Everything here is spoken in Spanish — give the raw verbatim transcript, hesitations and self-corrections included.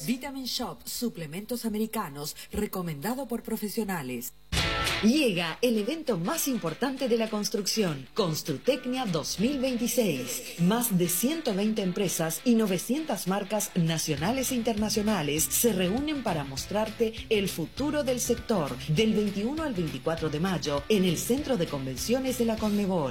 Vitamin Shop, suplementos americanos, recomendado por profesionales. Llega el evento más importante de la construcción, Construtecnia dos mil veintiséis. Más de ciento veinte empresas y novecientas marcas nacionales e internacionales se reúnen para mostrarte el futuro del sector del veintiuno al veinticuatro de mayo en el Centro de Convenciones de la Conmebol.